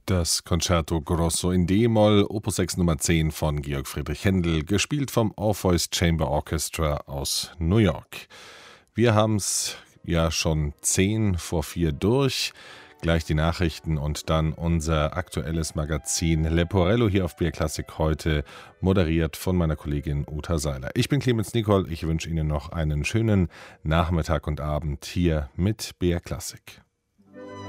Das Concerto Grosso in D-Moll, Opus 6 Nummer 10 von Georg Friedrich Händel, gespielt vom Orpheus Chamber Orchestra aus New York. Wir haben es ja schon 3:50 durch. Gleich die Nachrichten und dann unser aktuelles Magazin Leporello hier auf BR Classic heute, moderiert von meiner Kollegin Uta Seiler. Ich bin Clemens Nicol, ich wünsche Ihnen noch einen schönen Nachmittag und Abend hier mit BR Classic.